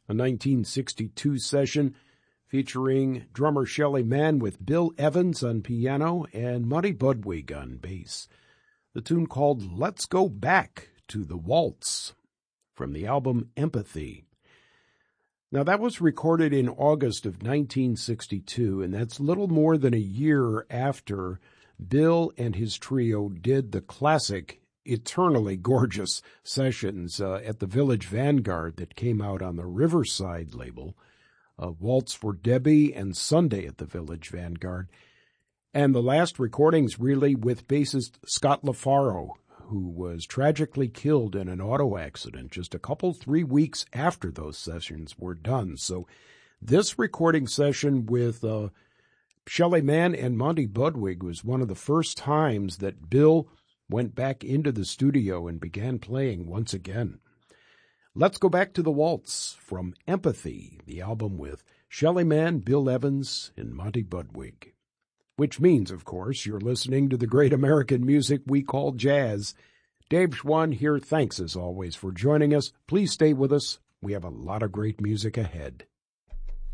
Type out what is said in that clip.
a 1962 session featuring drummer Shelly Manne with Bill Evans on piano and Monty Budwig on bass. The tune called Let's Go Back to the Waltz from the album Empathy. Now, that was recorded in August of 1962, and that's little more than a year after Bill and his trio did the classic Eternally Gorgeous sessions at the Village Vanguard that came out on the Riverside label, Waltz for Debbie and Sunday at the Village Vanguard. And the last recordings really with bassist Scott LaFaro, who was tragically killed in an auto accident just 3 weeks after those sessions were done. So this recording session with Shelly Manne and Monty Budwig was one of the first times that Bill went back into the studio and began playing once again. Let's go back to the waltz from Empathy, the album with Shelly Manne, Bill Evans, and Monty Budwig. Which means, of course, you're listening to the great American music we call jazz. Dave Schwann here. Thanks, as always, for joining us. Please stay with us. We have a lot of great music ahead.